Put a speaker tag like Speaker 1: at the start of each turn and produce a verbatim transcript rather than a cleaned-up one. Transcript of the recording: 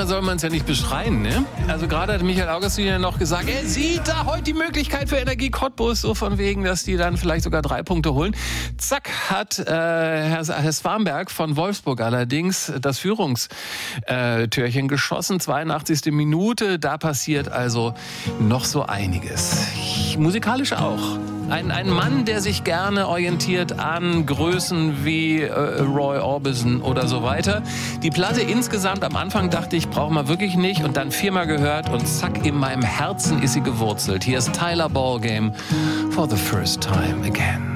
Speaker 1: manchmal soll man es ja nicht beschreien, ne? Also gerade hat Michael Augustin ja noch gesagt, er sieht da heute die Möglichkeit für Energie Cottbus, so von wegen, dass die dann vielleicht sogar drei Punkte holen. Zack, hat äh, Herr, Herr Swanberg von Wolfsburg allerdings das Führungstürchen geschossen, zweiundachtzigste Minute. Da passiert also noch so einiges. Musikalisch auch. Ein, ein Mann, der sich gerne orientiert an Größen wie äh, Roy Orbison oder so weiter. Die Platte insgesamt am Anfang dachte ich, brauchen wir wirklich nicht. Und dann viermal gehört und zack, in meinem Herzen ist sie gewurzelt. Hier ist Tyler Ballgame for the first time again.